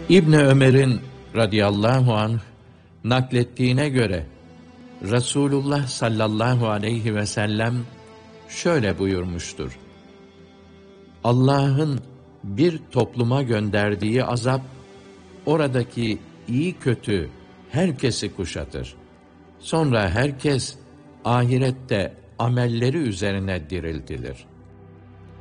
İbni Ömer'in radıyallahu anh naklettiğine göre Resulullah sallallahu aleyhi ve sellem şöyle buyurmuştur: Allah'ın bir topluma gönderdiği azap, oradaki iyi kötü herkesi kuşatır. Sonra herkes ahirette amelleri üzerine diriltilir.